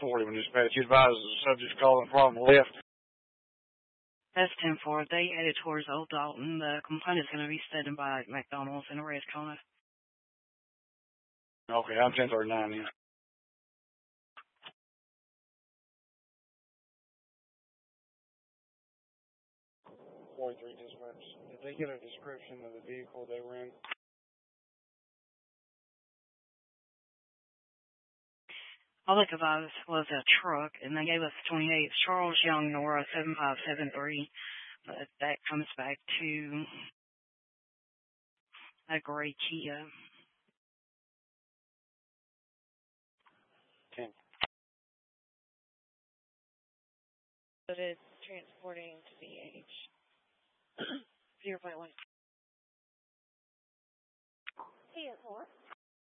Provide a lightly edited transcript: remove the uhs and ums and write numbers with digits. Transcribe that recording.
1040 when dispatch. You advise the subject's calling from the left. That's 10-4. They headed towards Old Dalton. The complainant is going to be standing by McDonald's in Roscono. Okay, I'm 1039 then. 43 dispatch. Did they get a description of the vehicle they were in? All they could find was a truck, and they gave us 28 Charles Young Nora 7573. But that comes back to a gray Kia. 10. But it's transporting to BH. 0.1. T4.